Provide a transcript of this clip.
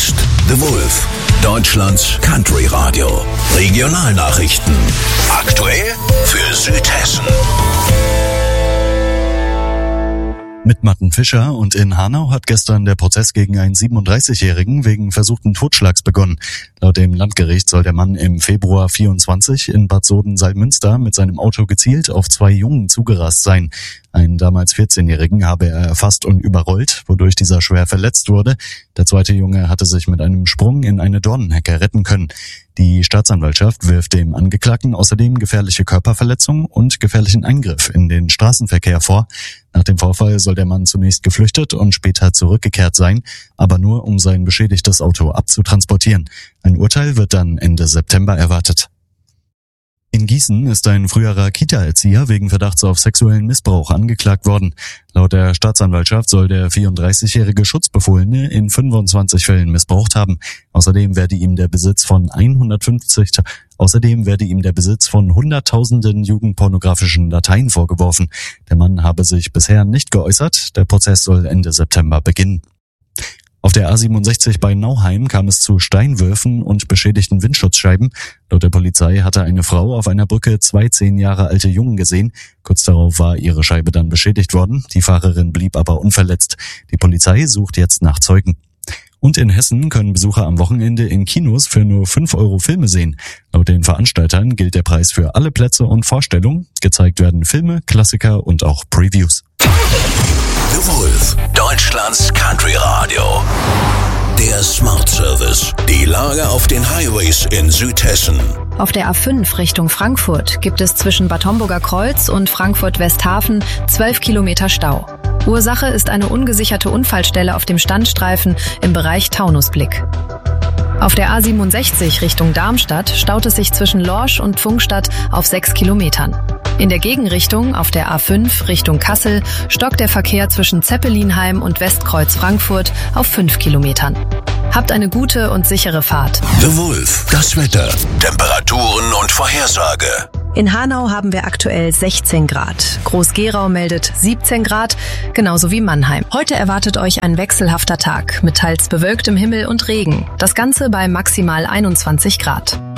ist The Wolf, Deutschlands Country Radio. Regionalnachrichten. Aktuell für Südhessen. Mit Matten Fischer und in Hanau hat gestern der Prozess gegen einen 37-Jährigen wegen versuchten Totschlags begonnen. Laut dem Landgericht soll der Mann im Februar 24 in Bad Soden-Salmünster mit seinem Auto gezielt auf 2 Jungen zugerast sein. Einen damals 14-Jährigen habe er erfasst und überrollt, wodurch dieser schwer verletzt wurde. Der zweite Junge hatte sich mit einem Sprung in eine Dornenhecke retten können. Die Staatsanwaltschaft wirft dem Angeklagten außerdem gefährliche Körperverletzung und gefährlichen Eingriff in den Straßenverkehr vor. Nach dem Vorfall soll der Mann zunächst geflüchtet und später zurückgekehrt sein, aber nur um sein beschädigtes Auto abzutransportieren. Ein Urteil wird dann Ende September erwartet. In Gießen ist ein früherer Kita-Erzieher wegen Verdachts auf sexuellen Missbrauch angeklagt worden. Laut der Staatsanwaltschaft soll der 34-jährige Schutzbefohlene in 25 Fällen missbraucht haben. Außerdem werde ihm der Besitz von hunderttausenden jugendpornografischen Dateien vorgeworfen. Der Mann habe sich bisher nicht geäußert. Der Prozess soll Ende September beginnen. Auf der A67 bei Nauheim kam es zu Steinwürfen und beschädigten Windschutzscheiben. Laut der Polizei hatte eine Frau auf einer Brücke 2 10 Jahre alte Jungen gesehen. Kurz darauf war ihre Scheibe dann beschädigt worden. Die Fahrerin blieb aber unverletzt. Die Polizei sucht jetzt nach Zeugen. Und in Hessen können Besucher am Wochenende in Kinos für nur 5 € Filme sehen. Laut den Veranstaltern gilt der Preis für alle Plätze und Vorstellungen. Gezeigt werden Filme, Klassiker und auch Previews. The Wolf, Deutschlands Country Radio. Der Smart Service. Die Lage auf den Highways in Südhessen. Auf der A5 Richtung Frankfurt gibt es zwischen Bad Homburger Kreuz und Frankfurt-Westhafen 12 Kilometer Stau. Ursache ist eine ungesicherte Unfallstelle auf dem Standstreifen im Bereich Taunusblick. Auf der A67 Richtung Darmstadt staut es sich zwischen Lorsch und Pfungstadt auf 6 Kilometern. In der Gegenrichtung auf der A5 Richtung Kassel stockt der Verkehr zwischen Zeppelinheim und Westkreuz Frankfurt auf 5 Kilometern. Habt eine gute und sichere Fahrt. The Wolf, das Wetter, Temperaturen und Vorhersage. In Hanau haben wir aktuell 16 Grad. Groß-Gerau meldet 17 Grad, genauso wie Mannheim. Heute erwartet euch ein wechselhafter Tag mit teils bewölktem Himmel und Regen. Das Ganze bei maximal 21 Grad.